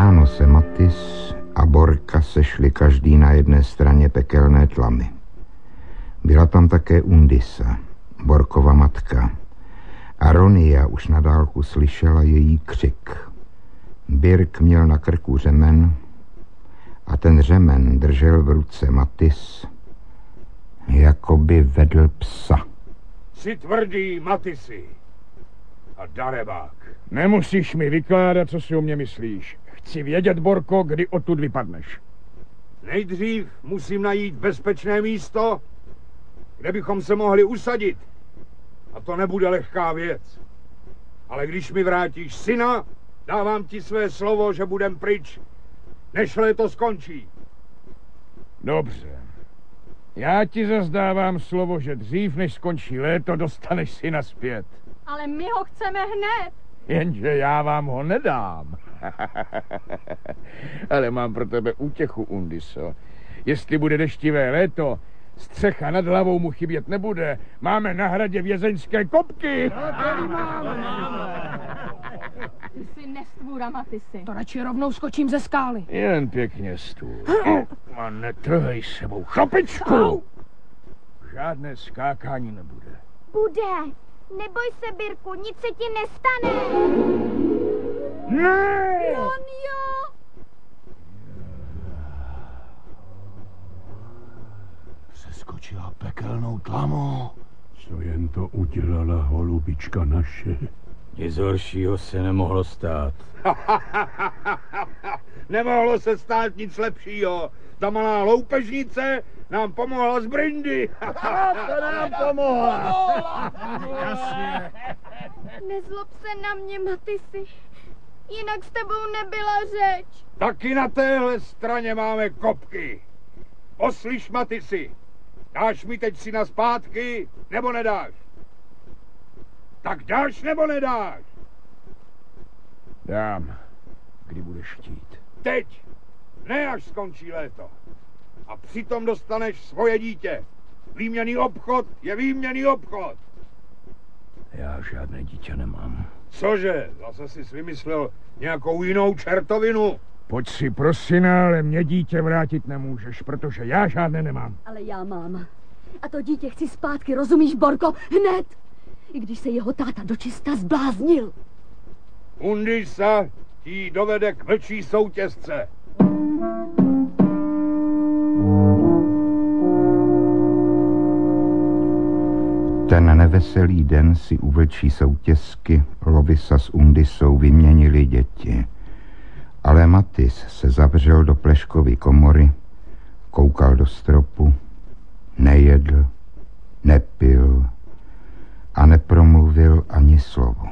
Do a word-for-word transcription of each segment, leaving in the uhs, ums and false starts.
ráno se Matys a Borka sešli každý na jedné straně pekelné tlamy. Byla tam také Undisa, Borkova matka, a Ronia už na dálku slyšela její křik. Birk měl na krku řemen a ten řemen držel v ruce Matys, jako by vedl psa. Jsi tvrdý, Matysy. A darebák. Nemusíš mi vykládat, co si o mě myslíš. Chci vědět, Borko, kdy odtud vypadneš. Nejdřív musím najít bezpečné místo, kde bychom se mohli usadit. A to nebude lehká věc. Ale když mi vrátíš syna, dávám ti své slovo, že budem pryč, než léto skončí. Dobře. Já ti zazdávám slovo, že dřív, než skončí léto, dostaneš syna zpět. Ale my ho chceme hned. Jenže já vám ho nedám. Ale mám pro tebe útěchu, Undiso. Jestli bude deštivé léto, střecha nad hlavou mu chybět nebude. Máme na hradě vězeňské kopky. Ty jsi nestvůra, Matysy. To radši rovnou skočím ze skály. Jen pěkně stůl. A netrhej sebou chrapičku. Žádné skákání nebude. Bude. Neboj se, Birku, nic se ti nestane. Ne! Ronio! Přeskočila pekelnou tlamu. Co jen to udělala holubička naše. Nic horšího se nemohlo stát. Nemohlo se stát nic lepšího. Ta malá loupežnice nám pomohla z Brindy. To nám pomohla. Jasně. Nezlob se na mě, Matysy. Jinak s tebou nebyla řeč. Taky na téhle straně máme kopky. Poslyš, Matysy. Dáš mi teď syna zpátky, nebo nedáš? Tak dáš, nebo nedáš? Dám, kdy budeš chtít. Teď, ne až skončí léto. A přitom dostaneš svoje dítě. Výměnný obchod je výměnný obchod. Já žádné dítě nemám. Cože? Zase jsi vymyslel nějakou jinou čertovinu? Pojď si pro syna, ale mě dítě vrátit nemůžeš, protože já žádné nemám. Ale já mám. A to dítě chci zpátky, rozumíš, Borko? Hned! I když se jeho táta dočista zbláznil. Undisa ti dovede k vlčí soutězce. Ten neveselý den si u vlčí soutězky Lovisa s Undisou vyměnili děti. Ale Matys se zavřel do Pleškovy komory, koukal do stropu, nejedl, nepil a nepromluvil ani slovo.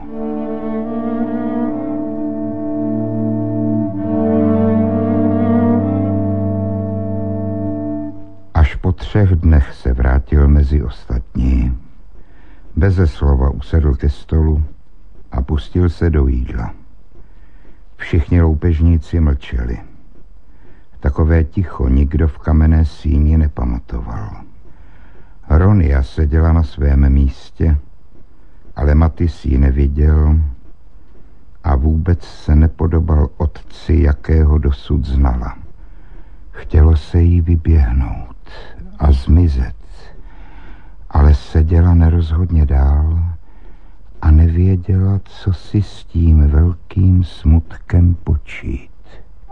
Až po třech dnech se vrátil mezi ostatní. Beze slova usedl ke stolu a pustil se do jídla. Všichni loupežníci mlčeli. Takové ticho nikdo v kamenné síni nepamatoval. Ronia seděla na svém místě, ale Matys ji neviděl a vůbec se nepodobal otci, jakého dosud znala. Chtělo se jí vyběhnout a zmizet, ale seděla nerozhodně dál a nevěděla, co si s tím velkým smutkem počít.